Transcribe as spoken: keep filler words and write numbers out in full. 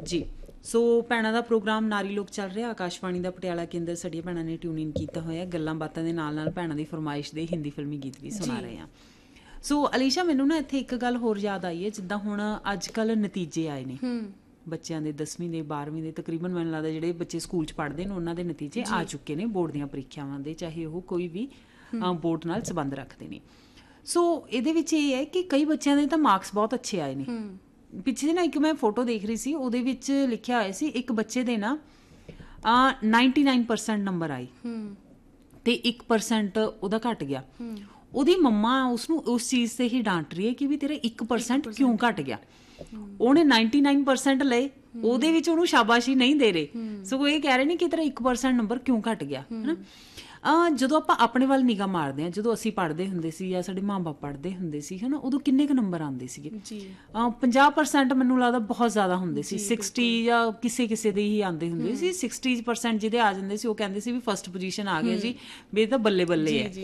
ਜੀ। ਸੋ ਭੈਣਾਂ ਦਾ ਪ੍ਰੋਗਰਾਮ ਨਾਰੀ ਲੋਕ ਚੱਲ ਰਿਹਾ, ਆਕਾਸ਼ਵਾਣੀ ਦਾ ਪਟਿਆਲਾ ਕੇਂਦਰ ਸਾਡੀਆਂ ਭੈਣਾਂ ਨੇ ਟਿਊਨ ਇਨ ਕੀਤਾ ਹੋਇਆ। ਗੱਲਾਂ ਬਾਤਾਂ ਦੇ ਨਾਲ ਨਾਲ ਭੈਣਾਂ ਦੀ ਫਰਮਾਇਸ਼ ਦੇ ਹਿੰਦੀ ਫਿਲਮੀ ਗੀਤ ਵੀ ਸੁਣਾ ਰਹੇ ਹਾਂ। ਸੋ ਅਲੀਸ਼ਾ, ਮੈਨੂੰ ਨਾ ਇੱਥੇ ਇੱਕ ਗੱਲ ਹੋਰ ਯਾਦ ਆਈ ਹੈ, ਜਿੱਦਾਂ ਹੁਣ ਅੱਜ ਕੱਲ੍ਹ ਨਤੀਜੇ ਆਏ ਨੇ ਬੱਚਿਆਂ ਦੇ, ਦਸਵੀਂ ਦੇ, ਬਾਰ੍ਹਵੀਂ ਦੇ, ਤਕਰੀਬਨ ਮੈਨੂੰ ਲੱਗਦਾ ਜਿਹੜੇ ਬੱਚੇ ਸਕੂਲ 'ਚ ਪੜ੍ਹਦੇ ਨੇ ਉਹਨਾਂ ਦੇ ਨਤੀਜੇ ਆ ਚੁੱਕੇ ਨੇ ਬੋਰਡ ਦੀਆਂ ਪ੍ਰੀਖਿਆਵਾਂ ਦੇ, ਚਾਹੇ ਉਹ ਕੋਈ ਵੀ ਬੋਰਡ ਨਾਲ ਸੰਬੰਧ ਰੱਖਦੇ ਨੇ। ਸੋ ਇਹਦੇ ਵਿੱਚ ਇਹ ਹੈ ਕਿ ਕਈ ਬੱਚਿਆਂ ਦੇ ਤਾਂ ਮਾਰਕਸ ਬਹੁਤ ਅੱਛੇ ਆਏ ਨੇ। ਪਿੱਛੇ ਜਿਹੇ ਨਾ ਇੱਕ ਮੈਂ ਫੋਟੋ ਦੇਖ ਰਹੀ ਸੀ, ਉਹਦੇ ਵਿੱਚ ਲਿਖਿਆ ਹੋਇਆ ਸੀ ਇੱਕ ਬੱਚੇ ਦੇ ਨਾ ਨਾਈਨਟੀ ਨਾਈਨ ਪਰਸੈਂਟ ਨੰਬਰ ਆਏ ਤੇ ਇੱਕ ਪਰਸੈਂਟ ਉਹਦਾ ਘੱਟ ਗਿਆ। ਉਹਦੀ ਮੰਮਾ ਉਸਨੂੰ ਉਸ ਚੀਜ਼ ਤੇ ਹੀ ਡਾਂਟ ਰਹੀ ਹੈ ਕਿ ਵੀ ਤੇਰਾ ਇੱਕ ਪਰਸੈਂਟ ਕਿਉਂ ਘੱਟ ਗਿਆ। ਉਹਨੇ ਨਾਈਨਟੀ ਨਾਈਨ ਪਰਸੈਂਟ ਲਏ, ਉਹਦੇ ਵਿੱਚ ਉਹਨੂੰ ਸ਼ਾਬਾਸ਼ੀ ਨਹੀਂ ਦੇ ਰਹੇ, ਸਗੋਂ ਇਹ ਕਹਿ ਰਹੇ ਨੇ ਕਿ ਤੇਰਾ ਇੱਕ ਪਰਸੈਂਟ ਨੰਬਰ ਕਿਉਂ ਘੱਟ ਗਿਆ, ਹੈ ਨਾ। ਜਦੋਂ ਆਪਾਂ ਆਪਣੇ ਵੱਲ ਨਿਗਾਹ ਮਾਰਦੇ ਹਾਂ, ਜਦੋਂ ਅਸੀਂ ਪੜ੍ਹਦੇ ਹੁੰਦੇ ਸੀ ਜਾਂ ਸਾਡੇ ਮਾਂ ਬਾਪ ਪੜ੍ਹਦੇ ਹੁੰਦੇ ਸੀ, ਹੈ ਨਾ, ਉਦੋਂ ਕਿੰਨੇ ਕੁ ਨੰਬਰ ਆਉਂਦੇ ਸੀਗੇ? ਪੰਜਾਹ ਪਰਸੈਂਟ ਮੈਨੂੰ ਲੱਗਦਾ ਬਹੁਤ ਜ਼ਿਆਦਾ ਹੁੰਦੇ ਸੀ, ਸਿਕਸਟੀ ਜਾਂ ਕਿਸੇ ਕਿਸੇ ਦੇ ਹੀ ਆਉਂਦੇ ਹੁੰਦੇ ਸੀ। ਸਿਕਸਟੀ ਪਰਸੈਂਟ ਜਿਹਦੇ ਆ ਜਾਂਦੇ ਸੀ ਉਹ ਕਹਿੰਦੇ ਸੀ ਵੀ ਫਸਟ ਪੋਜੀਸ਼ਨ ਆ ਗਿਆ ਜੀ, ਵੀ ਇਹ ਤਾਂ ਬੱਲੇ ਬੱਲੇ ਹੈ।